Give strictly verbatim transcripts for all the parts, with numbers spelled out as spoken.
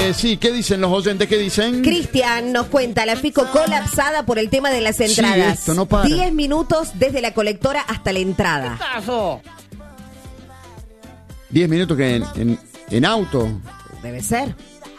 Eh, sí, ¿qué dicen los oyentes? ¿Qué dicen? Cristian nos cuenta, la Fico colapsada por el tema de las entradas. Sí, esto no para. diez minutos desde la colectora hasta la entrada. diez minutos que en, en, en auto. Debe ser.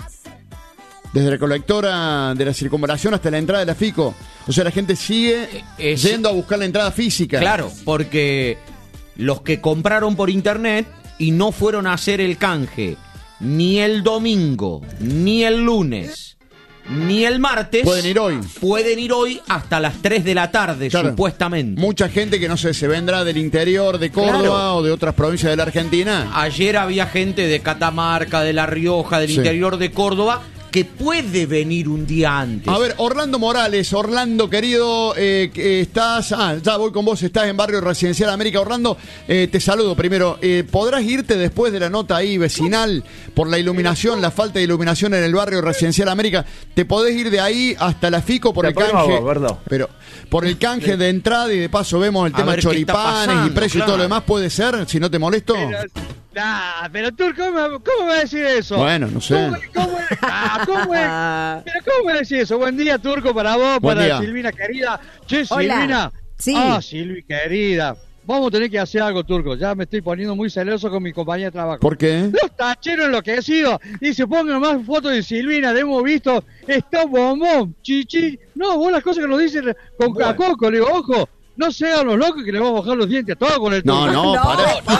Desde la colectora de la circunvalación hasta la entrada de la Fico. O sea, la gente sigue Es- yendo a buscar la entrada física. Claro, porque los que compraron por internet y no fueron a hacer el canje ni el domingo, ni el lunes, ni el martes, Pueden ir hoy. pueden ir hoy hasta las tres de la tarde, Claro. supuestamente. Mucha gente que no sé, se vendrá del interior de Córdoba Claro. o de otras provincias de la Argentina. Ayer había gente de Catamarca, de La Rioja, del Sí. interior de Córdoba, que puede venir un día antes. A ver, Orlando Morales, Orlando querido, eh, que estás, ah, ya voy con vos, estás en Barrio Residencial América. Orlando, eh, te saludo primero. Eh, ¿Podrás irte después de la nota ahí vecinal por la iluminación, la falta de iluminación en el Barrio Residencial América? ¿Te podés ir de ahí hasta la Fico por Te el ponemos canje? vos, Gordo. Pero por el canje de entrada y de paso vemos el A tema ver qué está choripanes y pasando, precio y todo claro. lo demás, ¿puede ser? Si no te molesto. Pero, nah, pero tú, ¿cómo, me- ¿cómo me vas a decir eso? Bueno, no sé. ¿Cómo, cómo, ah, ¿cómo es? Pero ¿cómo me decís eso? Buen día, Turco, para vos, Buen para día. Silvina querida. Che, Hola. Silvina. Sí. Ah, Silvi, querida. Vamos a tener que hacer algo, Turco. Ya me estoy poniendo muy celoso con mi compañía de trabajo. ¿Por qué? Los tacheros enloquecidos. Dice, pongan más fotos de Silvina, le hemos visto. Está bombón, chichi. No, vos las cosas que nos dicen con a Coco. Le digo, ojo, no sean los locos que le vamos a bajar los dientes a todos con el No, Turco. no, No.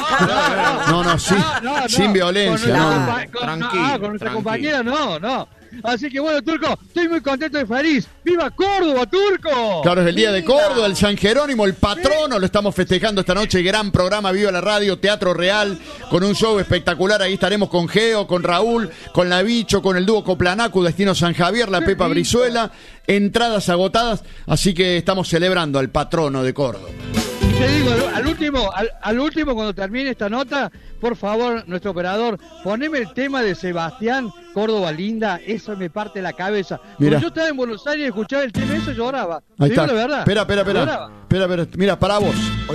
pará. No, no, sí. No, no, Sin no. violencia, Con no. nuestra compa- con- Tranquilo, ah, con nuestra tranquilo. compañera, no, no. Así que bueno, Turco, estoy muy contento y feliz. ¡Viva Córdoba, Turco! Claro, es el día de Córdoba, el San Jerónimo, el patrono, lo estamos festejando esta noche, gran programa, Viva la Radio, Teatro Real, con un show espectacular, ahí estaremos con Geo, con Raúl, con La Bicho, con el dúo Coplanacu, Destino San Javier, la Pepa Brizuela, entradas agotadas, así que estamos celebrando al patrono de Córdoba. Y te digo, al, al último, al, al último, cuando termine esta nota, por favor, nuestro operador, poneme el tema de Sebastián, Córdoba Linda, eso me parte la cabeza. Mira. Cuando yo estaba en Buenos Aires y escuchaba el tema, eso lloraba. Ahí Te digo está. la verdad. Espera, espera, espera. Lloraba. Espera, espera. Mira, para vos.